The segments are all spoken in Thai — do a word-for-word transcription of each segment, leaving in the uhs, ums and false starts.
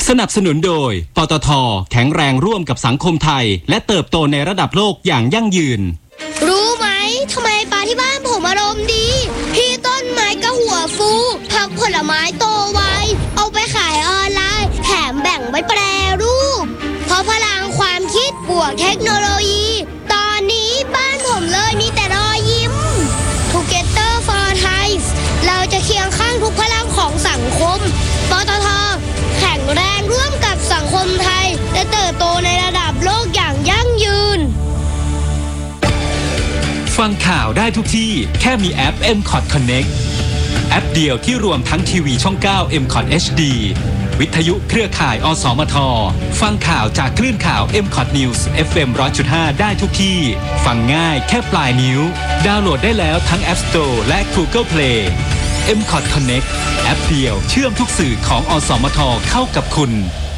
สนับสนุนโดยปตท.แข็งแรงร่วมกับสังคมไทยและเติบโตในระดับโลกอย่างยั่งยืนรู้ไหมทำไมปลาที่บ้านผมอารมณ์ดีพี่ต้นไม้ก็หัวฟูผักผลไม้โตไวเอาไปขายออนไลน์แถมแบ่งไว้แปรรูปเพราะพลังความคิดบวกเทคโนโลยีตอนนี้บ้านผมเลยมีแต่รอยยิ้ม Together for Thai เราจะเคียงข้างทุกพลังของสังคมปตท.แข็งแรงร่วมกับสังคมไทยและเติบโตในระดับโลกอย่างยั่งยืนฟังข่าวได้ทุกที่แค่มีแอป เอ็ม คอท Connect แอปเดียวที่รวมทั้งทีวีช่อง เก้า เอ็ม คอท เอช ดี วิทยุเครือข่ายอสมทฟังข่าวจากคลื่นข่าว เอ็ม คอท News เอฟ เอ็ม หนึ่งร้อยจุดห้า ได้ทุกที่ฟังง่ายแค่ปลายนิ้วดาวน์โหลดได้แล้วทั้ง App Store และ Google Play เอ็ม คอท Connect แอปเดียวเชื่อมทุกสื่อของอสมทเข้ากับคุณ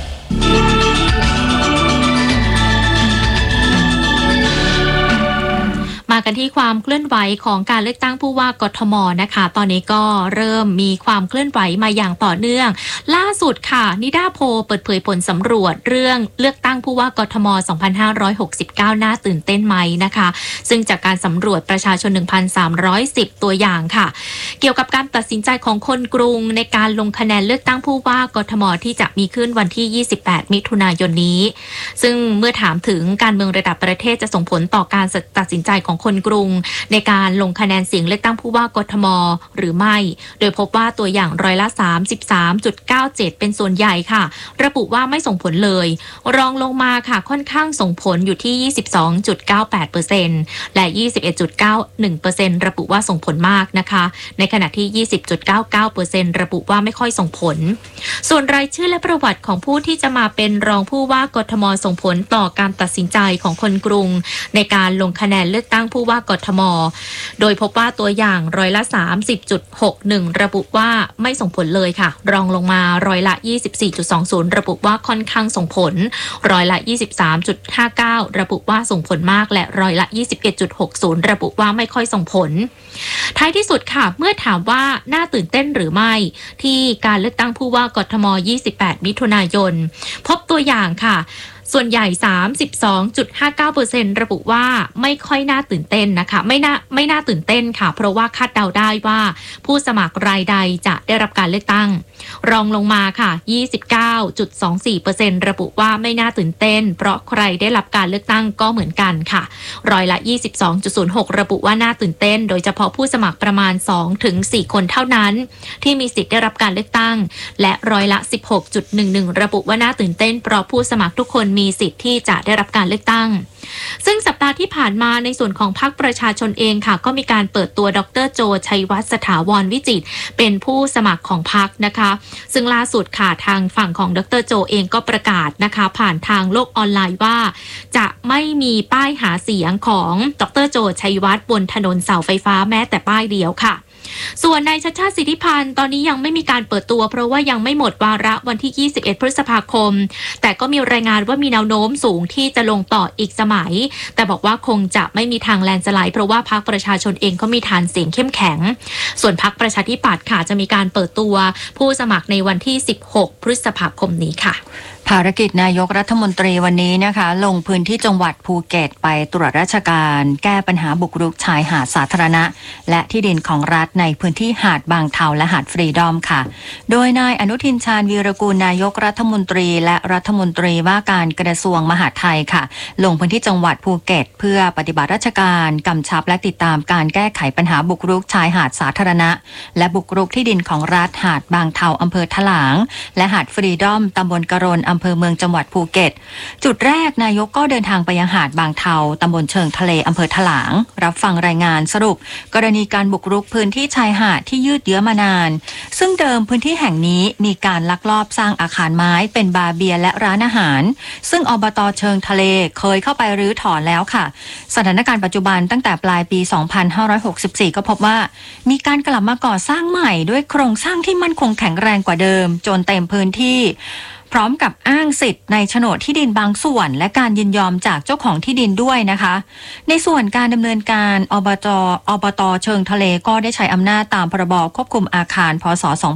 มากันที่ความเคลื่อนไหวของการเลือกตั้งผู้ว่ากทมนะคะตอนนี้ก็เริ่มมีความเคลื่อนไหวมาอย่างต่อเนื่องล่าสุดค่ะนิดาโพลเปิดเผยผลสำรวจเรื่องเลือกตั้งผู้ว่ากทม สองพันห้าร้อยหกสิบเก้า น่าตื่นเต้นไหมนะคะซึ่งจากการสำรวจประชาชน หนึ่งพันสามร้อยสิบ ตัวอย่างค่ะเกี่ยวกับการตัดสินใจของคนกรุงในการลงคะแนนเลือกตั้งผู้ว่ากทมที่จะมีขึ้นวันที่ ยี่สิบแปด มิถุนายนนี้ซึ่งเมื่อถามถึงการเมืองระดับประเทศจะส่งผลต่อการตัดสินใจของคนกรุงในการลงคะแนนเสียงเลือกตั้งผู้ว่ากทมหรือไม่โดยพบว่าตัวอย่างร้อยละ สามสิบสามจุดเก้าเจ็ด เป็นส่วนใหญ่ค่ะระบุว่าไม่ส่งผลเลยรองลงมาค่ะค่อนข้างส่งผลอยู่ที่ ยี่สิบสองจุดเก้าแปดเปอร์เซ็นต์ และ ยี่สิบเอ็ดจุดเก้าหนึ่งเปอร์เซ็นต์ ระบุว่าส่งผลมากนะคะในขณะที่ ยี่สิบจุดเก้าเก้าเปอร์เซ็นต์ ระบุว่าไม่ค่อยส่งผลส่วนรายชื่อและประวัติของผู้ที่จะมาเป็นรองผู้ว่ากทมส่งผลต่อการตัดสินใจของคนกรุงในการลงคะแนนเลือกตั้งผู้ว่ากทมโดยพบว่าตัวอย่างร้อยละ สามสิบจุดหกหนึ่ง ระบุว่าไม่ส่งผลเลยค่ะรองลงมาร้อยละ ยี่สิบสี่จุดสองศูนย์ ระบุว่าค่อนข้างส่งผลร้อยละ ยี่สิบสามจุดห้าเก้า ระบุว่าส่งผลมากและร้อยละ ยี่สิบเอ็ดจุดหกศูนย์ ระบุว่าไม่ค่อยส่งผลท้ายที่สุดค่ะเมื่อถามว่าน่าตื่นเต้นหรือไม่ที่การเลือกตั้งผู้ว่ากทม ยี่สิบแปด มิถุนายนพบตัวอย่างค่ะส่วนใหญ่ สามสิบสองจุดห้าเก้าเปอร์เซ็นต์ ระบุว่าไม่ค่อยน่าตื่นเต้นนะคะไม่น่าไม่น่าตื่นเต้นค่ะเพราะว่าคาดเดาได้ว่าผู้สมัครรายใดจะได้รับการเลือกตั้งรองลงมาค่ะ ยี่สิบเก้าจุดสองสี่เปอร์เซ็นต์ ระบุว่าไม่น่าตื่นเต้นเพราะใครได้รับการเลือกตั้งก็เหมือนกันค่ะร้อยละ ยี่สิบสองจุดศูนย์หก ระบุว่าน่าตื่นเต้นโดยเฉพาะผู้สมัครประมาณ สองถึงสี่ คนเท่านั้นที่มีสิทธิ์ได้รับการเลือกตั้งและร้อยละ สิบหกจุดหนึ่งหนึ่ง ระบุว่าน่าตื่นเต้นเพราะผู้สมัครทุกคนมีสิทธิ์ที่จะได้รับการเลือกตั้งซึ่งสัปดาห์ที่ผ่านมาในส่วนของพรรคประชาชนเองค่ะก็มีการเปิดตัวดร.โจชัยวัฒน์สถาวรวิจิตรเป็นผู้สมัครของพรรคนะคะซึ่งล่าสุดค่ะทางฝั่งของดร.โจเองก็ประกาศนะคะผ่านทางโลกออนไลน์ว่าจะไม่มีป้ายหาเสียงของดร.โจชัยวัฒน์บนถนนเสาไฟฟ้าแม้แต่ป้ายเดียวค่ะส่วนนายชัชชาติสิทธิพันธ์ตอนนี้ยังไม่มีการเปิดตัวเพราะว่ายังไม่หมดวาระวันที่ยี่สิบเอ็ดพฤษภาคมแต่ก็มีรายงานว่ามีแนวโน้มสูงที่จะลงต่ออีกสมัยแต่บอกว่าคงจะไม่มีทางแลนด์สไลด์เพราะว่าพรรคประชาชนเองก็มีฐานเสียงเข้มแข็งส่วนพรรคประชาธิปัตย์ค่ะจะมีการเปิดตัวผู้สมัครในวันที่สิบหกพฤษภาคมนี้ค่ะภารกิจนายกรัฐมนตรีวันนี้นะคะลงพื้นที่จังหวัดภูเก็ตไปตรวจราชการแก้ปัญหาบุกรุกชายหาดสาธารณะและที่ดินของรัฐในพื้นที่หาดบางเทาและหาดฟรีดอมค่ะโดยนายอนุทินชาญวีรกูลนายกรัฐมนตรีและรัฐมนตรีว่าการกระทรวงมหาดไทยค่ะลงพื้นที่จังหวัดภูเก็ตเพื่อปฏิบัติราชการกำชับและติดตามการแก้ไขปัญหาบุกรุกชายหาดสาธารณะและบุกรุกที่ดินของรัฐหาดบางเทาอำเภอถลางและหาดฟรีดอมตำบลกะรนอำเภอเมืองจังหวัดภูเก็ตจุดแรกนายกก็เดินทางไปยังหาดบางเทาตำบลเชิงทะเลอำเภอถลางรับฟังรายงานสรุปกรณีการบุกรุกพื้นที่ชายหาดที่ยืดเยื้อมานานซึ่งเดิมพื้นที่แห่งนี้มีการลักลอบสร้างอาคารไม้เป็นบาร์เบียร์และร้านอาหารซึ่งอบต.เชิงทะเลเคยเข้าไปรื้อถอนแล้วค่ะสถานการณ์ปัจจุบันตั้งแต่ปลายปี สองพันห้าร้อยหกสิบสี่ ก็พบว่ามีการกลับมาก่อสร้างใหม่ด้วยโครงสร้างที่มั่นคงแข็งแรงกว่าเดิมจนเต็มพื้นที่พร้อมกับอ้างสิทธิ์ในโฉนดที่ดินบางส่วนและการยินยอมจากเจ้าของที่ดินด้วยนะคะในส่วนการดำเนินการอบจอบต.เชิงทะเลก็ได้ใช้อำนาจตามพรบควบคุมอาคารพ.ศ. สอง